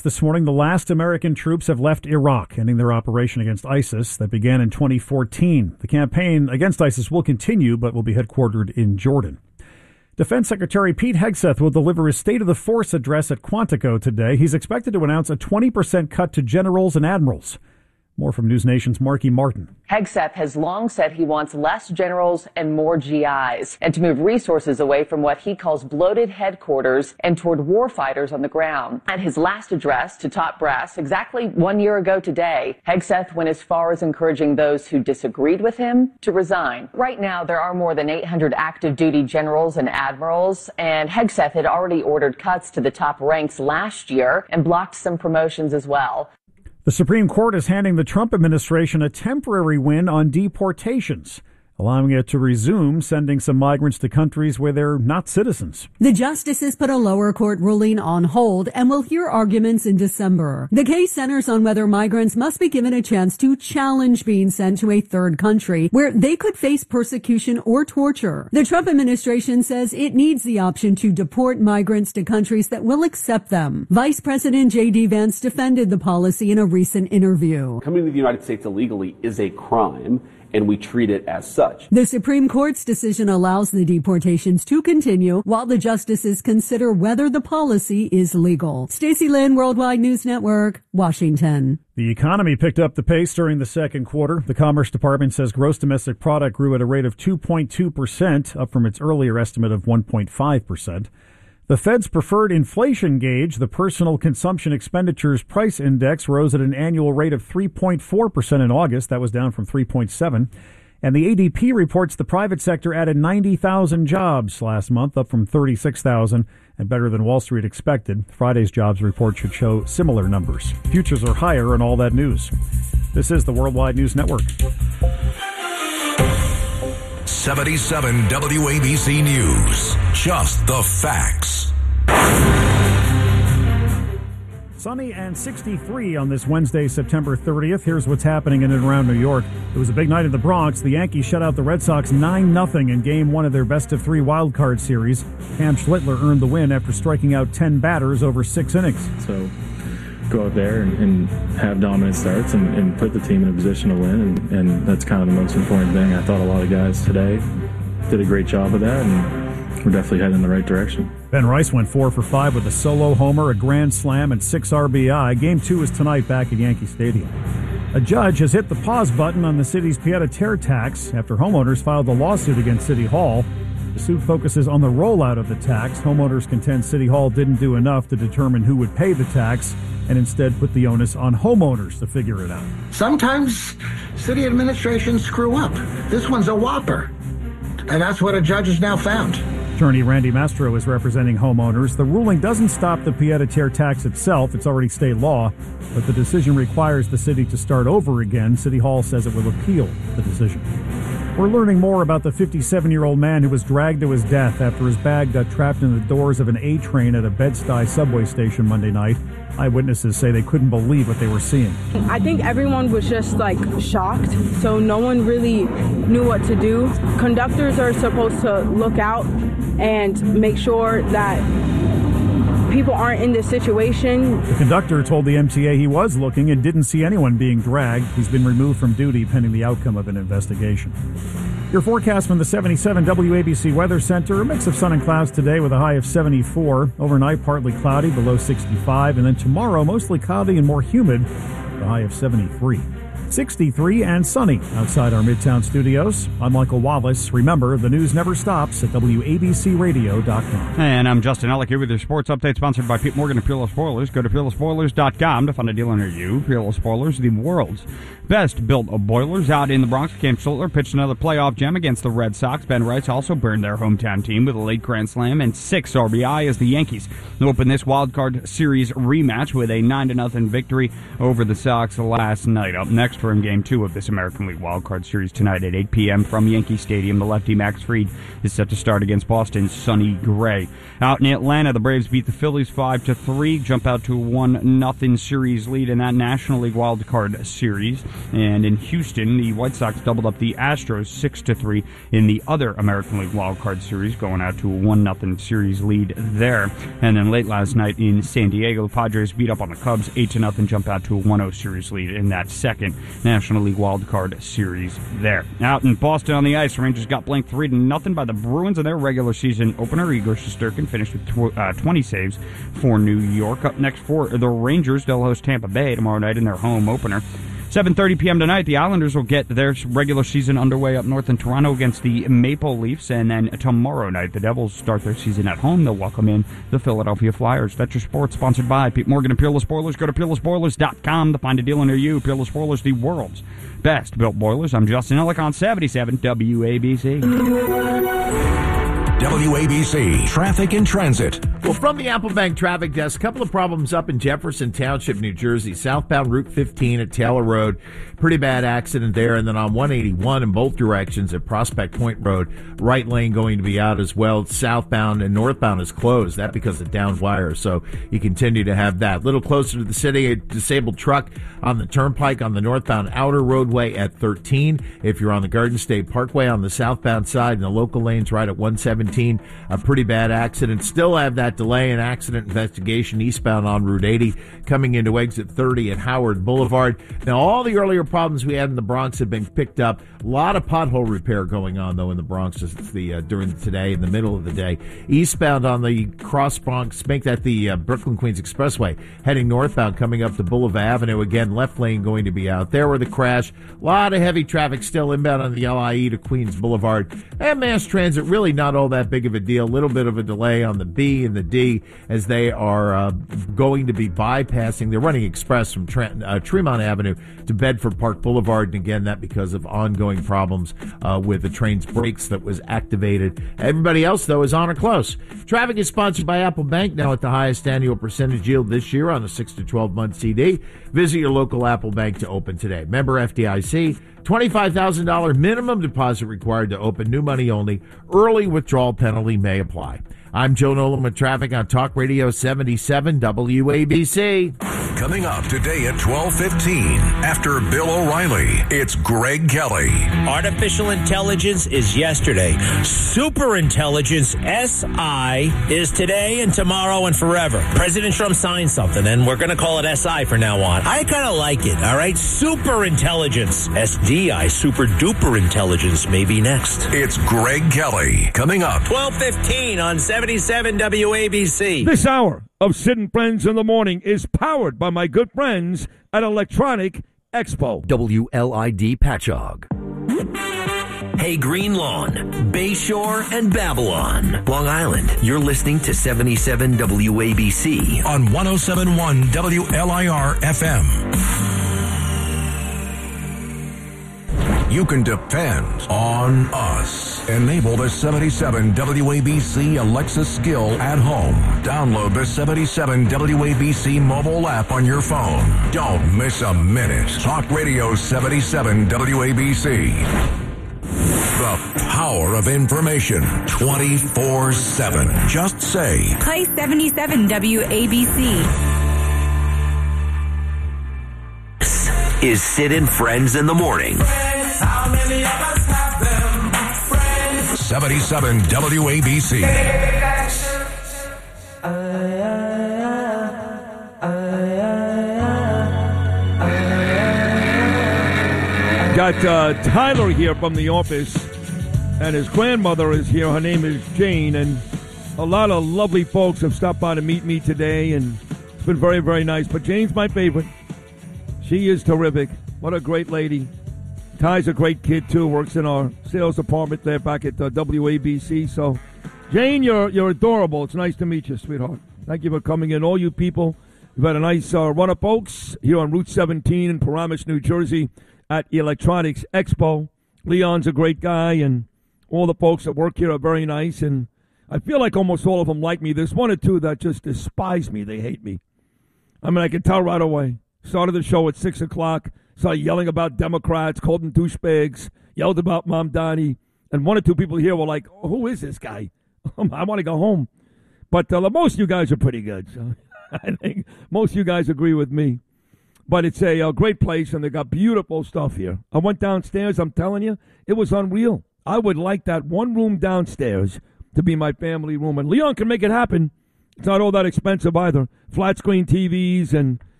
This morning, the last American troops have left Iraq, ending their operation against ISIS that began in 2014. The campaign against ISIS will continue, but will be headquartered in Jordan. Defense Secretary Pete Hegseth will deliver his State of the Force address at Quantico today. He's expected to announce a 20% cut to generals and admirals. More from News Nation's Marky Martin. Hegseth has long said he wants less generals and more GIs, and to move resources away from what he calls bloated headquarters and toward warfighters on the ground. At his last address to top brass exactly 1 year ago today, Hegseth went as far as encouraging those who disagreed with him to resign. Right now, there are more than 800 active duty generals and admirals, and Hegseth had already ordered cuts to the top ranks last year and blocked some promotions as well. The Supreme Court is handing the Trump administration a temporary win on deportations, allowing it to resume sending some migrants to countries where they're not citizens. The justices put a lower court ruling on hold and will hear arguments in December. The case centers on whether migrants must be given a chance to challenge being sent to a third country where they could face persecution or torture. The Trump administration says it needs the option to deport migrants to countries that will accept them. Vice President J.D. Vance defended the policy in a recent interview. Coming to the United States illegally is a crime, and we treat it as such. The Supreme Court's decision allows the deportations to continue while the justices consider whether the policy is legal. Stacey Lynn, Worldwide News Network, Washington. The economy picked up the pace during the second quarter. The Commerce Department says gross domestic product grew at a rate of 2.2%, up from its earlier estimate of 1.5%. The Fed's preferred inflation gauge, the Personal Consumption Expenditures Price Index, rose at an annual rate of 3.4% in August. That was down from 3.7%. And the ADP reports the private sector added 90,000 jobs last month, up from 36,000, and better than Wall Street expected. Friday's jobs report should show similar numbers. Futures are higher in all that news. This is the Worldwide News Network. 77 WABC News. Just the facts. Sunny and 63 on this Wednesday, September 30th. Here's what's happening in and around New York. It was a big night in the Bronx. The Yankees shut out the Red Sox 9-0 in Game 1 of their best-of-3 wildcard series. Cam Schlittler earned the win after striking out 10 batters over 6 innings. So go out there and have dominant starts and put the team in a position to win, and that's kind of the most important thing. I thought a lot of guys today did a great job of that, and we're definitely heading in the right direction. Ben Rice went 4 for 5 with a solo homer, a grand slam, and 6 RBI. Game 2 is tonight back at Yankee Stadium. A judge has hit the pause button on the city's pied-à-terre tax after homeowners filed a lawsuit against City Hall. The suit focuses on the rollout of the tax. Homeowners contend City Hall didn't do enough to determine who would pay the tax and instead put the onus on homeowners to figure it out. Sometimes city administrations screw up. This one's a whopper. And that's what a judge has now found. Attorney Randy Mastro is representing homeowners. The ruling doesn't stop the pied-à-terre tax itself. It's already state law. But the decision requires the city to start over again. City Hall says it will appeal the decision. We're learning more about the 57-year-old man who was dragged to his death after his bag got trapped in the doors of an A train at a Bed-Stuy subway station Monday night. Eyewitnesses say they couldn't believe what they were seeing. I think everyone was just shocked, so no one really knew what to do. Conductors are supposed to look out and make sure that people aren't in this situation. The conductor told the MTA he was looking and didn't see anyone being dragged. He's been removed from duty pending the outcome of an investigation. Your forecast from the 77 WABC Weather Center. A mix of sun and clouds today with a high of 74. Overnight, partly cloudy, below 65. And then tomorrow, mostly cloudy and more humid, the high of 73. 63 and sunny outside our Midtown studios. I'm Michael Wallace. Remember, the news never stops at WABCRadio.com. And I'm Justin Ellick here with your sports update, sponsored by Pete Morgan and Peerless Spoilers. Go to PeerlessSpoilers.com to find a deal near you. Peerless Spoilers, the world's best built of boilers. Out in the Bronx, Cam Schlittler pitched another playoff gem against the Red Sox. Ben Rice also burned their hometown team with a late grand slam and 6 RBI as the Yankees open this wildcard series rematch with a 9-0 victory over the Sox last night. Up next, for in Game 2 of this American League Wildcard Series tonight at 8 p.m. from Yankee Stadium. The lefty Max Fried is set to start against Boston's Sonny Gray. Out in Atlanta, the Braves beat the Phillies 5-3, jump out to a 1-0 series lead in that National League Wildcard Series. And in Houston, the White Sox doubled up the Astros 6-3 in the other American League Wildcard Series, going out to a 1-0 series lead there. And then late last night in San Diego, the Padres beat up on the Cubs 8-0, jump out to a 1-0 series lead in that second National League Wildcard Series there. Out in Boston on the ice, the Rangers got blanked 3-0 by the Bruins in their regular season opener. Igor Shesterkin finished with 20 saves for New York. Up next for the Rangers, they'll host Tampa Bay tomorrow night in their home opener. 7:30 p.m. tonight, the Islanders will get their regular season underway up north in Toronto against the Maple Leafs. And then tomorrow night, the Devils start their season at home. They'll welcome in the Philadelphia Flyers. That's your sports, sponsored by Pete Morgan and Peerless Boilers. Go to peerlessboilers.com to find a dealer near you. Peerless Boilers, the world's best built boilers. I'm Justin Ellick on 77 WABC. WABC Traffic and Transit. Well, from the Applebank Traffic Desk, a couple of problems up in Jefferson Township, New Jersey. Southbound Route 15 at Taylor Road. Pretty bad accident there. And then on 181 in both directions at Prospect Point Road, right lane going to be out as well. Southbound and northbound is closed. That because of downed wires. So you continue to have that. A little closer to the city, a disabled truck on the turnpike on the northbound outer roadway at 13. If you're on the Garden State Parkway on the southbound side and the local lanes right at 117, a pretty bad accident. Still have that delay in accident investigation eastbound on Route 80 coming into exit 30 at Howard Boulevard. Now, all the earlier problems we had in the Bronx have been picked up. A lot of pothole repair going on, though, in the Bronx during today, in the middle of the day. Eastbound on the Cross Bronx, make that the Brooklyn-Queens Expressway, heading northbound coming up to Boulevard Avenue. Again, left lane going to be out. There where the crash. A lot of heavy traffic still inbound on the LIE to Queens Boulevard. And mass transit, really not all that big of a deal. A little bit of a delay on the B and the D as they are going to be bypassing. They're running express from Tremont Avenue to Bedford Park Boulevard. And again, that because of ongoing problems with the train's brakes that was activated. Everybody else, though, is on or close. Traffic is sponsored by Apple Bank, now at the highest annual percentage yield this year on a 6 to 12-month CD. Visit your local Apple Bank to open today. Member FDIC. $25,000 minimum deposit required to open. New money only. Early withdrawal penalty may apply. I'm Joe Nolan with traffic on Talk Radio 77 WABC. Coming up today at 12:15, after Bill O'Reilly, it's Greg Kelly. Artificial intelligence is yesterday. Superintelligence, SI, is today and tomorrow and forever. President Trump signed something, and we're going to call it SI from now on. I kind of like it, all right? Superintelligence. SDI, super duper intelligence, may be next. It's Greg Kelly. Coming up. 12:15 on 77 WABC. This hour of Sid and Friends in the Morning is powered by my good friends at Electronic Expo. WLID Patchogue. Hey, Green Lawn, Bayshore, and Babylon. Long Island, you're listening to 77 WABC. On 107.1 WLIR FM. You can depend on us. Enable the 77 WABC Alexa skill at home. Download the 77 WABC mobile app on your phone. Don't miss a minute. Talk Radio 77 WABC. The power of information 24/7. Just say, play 77 WABC. This is Sid and Friends in the Morning. how many of us have them? Friends. 77 WABC. Got Tyler here from the office, and his grandmother is here. Her name is Jane, and a lot of lovely folks have stopped by to meet me today, and it's been very, very nice. But Jane's my favorite. She is terrific. What a great lady. Ty's a great kid, too. Works in our sales department there back at WABC. So, Jane, you're adorable. It's nice to meet you, sweetheart. Thank you for coming in. All you people, we've had a nice run of folks here on Route 17 in Paramus, New Jersey at Electronics Expo. Leon's a great guy, and all the folks that work here are very nice. And I feel like almost all of them like me. There's one or two that just despise me. They hate me. I mean, I can tell right away. Started the show at 6 o'clock. started yelling about Democrats, called them douchebags, yelled about Mom Donnie, and one or two people here were like, who is this guy? I want to go home. But most of you guys are pretty good. So I think most of you guys agree with me. But it's a great place, and they got beautiful stuff here. I went downstairs. I'm telling you, it was unreal. I would like that one room downstairs to be my family room. And Leon can make it happen. It's not all that expensive either. Flat screen TVs and